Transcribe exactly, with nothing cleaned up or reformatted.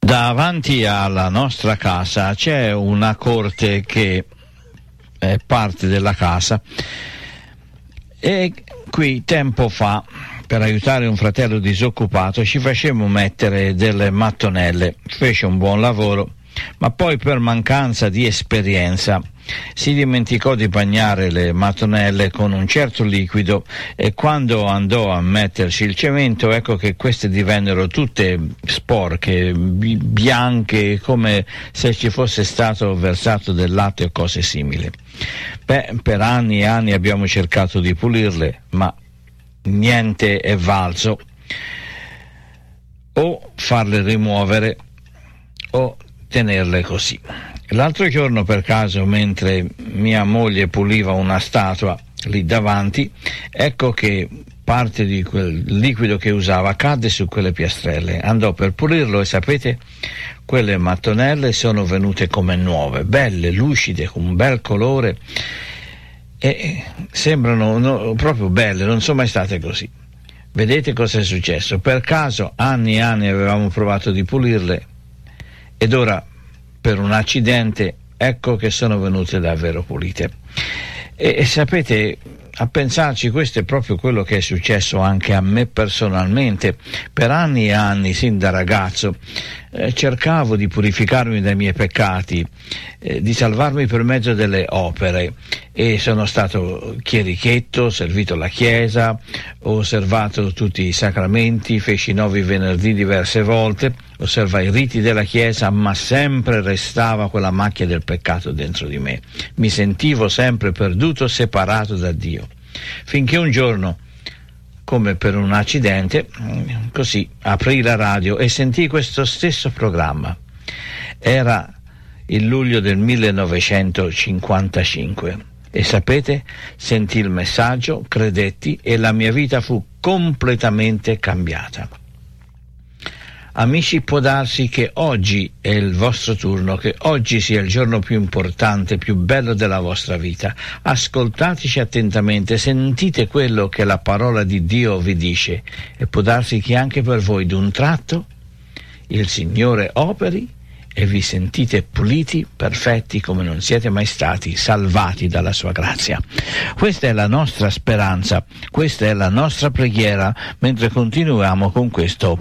Davanti alla nostra casa c'è una corte che è parte della casa e qui tempo fa, per aiutare un fratello disoccupato, ci facemmo mettere delle mattonelle. Fece un buon lavoro, ma poi per mancanza di esperienza si dimenticò di bagnare le mattonelle con un certo liquido e quando andò a metterci il cemento, ecco che queste divennero tutte sporche, bi- bianche, come se ci fosse stato versato del latte o cose simili. Beh, per anni e anni abbiamo cercato di pulirle, ma niente è valso. O farle rimuovere o tenerle così. L'altro giorno, per caso, mentre mia moglie puliva una statua lì davanti, ecco che parte di quel liquido che usava cadde su quelle piastrelle. Andò per pulirlo e sapete, quelle mattonelle sono venute come nuove, belle, lucide, con un bel colore e sembrano no, proprio belle, non sono mai state così. Vedete cosa è successo? Per caso anni e anni avevamo provato di pulirle ed ora per un accidente ecco che sono venute davvero pulite. E, e sapete, a pensarci, questo è proprio quello che è successo anche a me personalmente. Per anni e anni, sin da ragazzo, eh, cercavo di purificarmi dai miei peccati, eh, di salvarmi per mezzo delle opere, e sono stato chierichetto, ho servito la chiesa, ho osservato tutti i sacramenti, feci nove venerdì diverse volte, osservai i riti della chiesa, ma sempre restava quella macchia del peccato dentro di me. Mi sentivo sempre perduto, separato da Dio. Finché un giorno, come per un accidente, così aprii la radio e sentii questo stesso programma. Era il luglio del millenovecentocinquantacinque e sapete, sentii il messaggio, credetti e la mia vita fu completamente cambiata. Amici, può darsi che oggi è il vostro turno, che oggi sia il giorno più importante, più bello della vostra vita. Ascoltateci attentamente, sentite quello che la parola di Dio vi dice e può darsi che anche per voi d'un tratto il Signore operi e vi sentite puliti, perfetti come non siete mai stati, salvati dalla sua grazia. Questa è la nostra speranza, questa è la nostra preghiera mentre continuiamo con questo